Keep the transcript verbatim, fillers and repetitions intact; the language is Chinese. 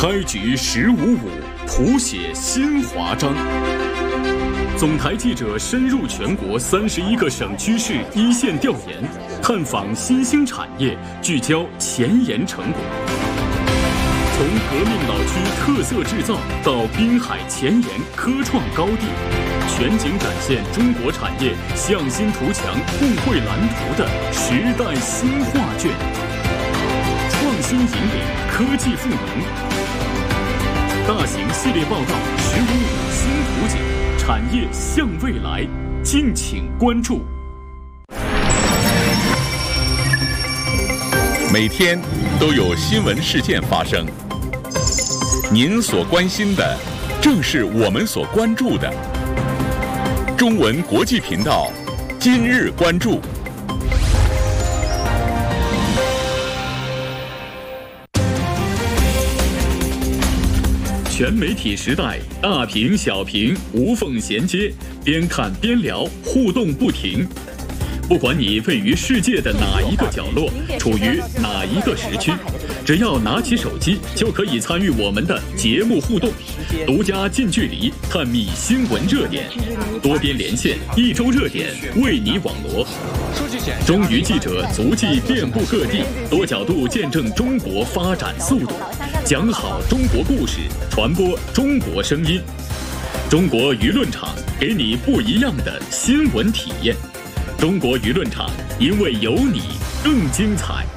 开局十五五，谱写新华章。总台记者深入全国三十一个省区市一线调研，探访新兴产业，聚焦前沿成果。从革命老区特色制造到滨海前沿科创高地，全景展现中国产业向新图强、互惠蓝图的时代新画卷。创新引领，科技赋能。大型系列报道《十五五新图景》，产业向未来，敬请关注。 每天都有新闻事件发生，您所关心的，正是我们所关注的。中文国际频道，今日关注。 全媒体时代，大屏小屏无缝衔接，边看边聊，互动不停。不管你位于世界的哪一个角落，处于哪一个时区，只要拿起手机，就可以参与我们的节目互动，独家近距离探秘新闻热点，多边连线，一周热点为你网罗。中娱记者足迹遍布各地，多角度见证中国发展速度，讲好中国故事，传播中国声音。中国舆论场给你不一样的新闻体验。中国舆论场，因为有你更精彩。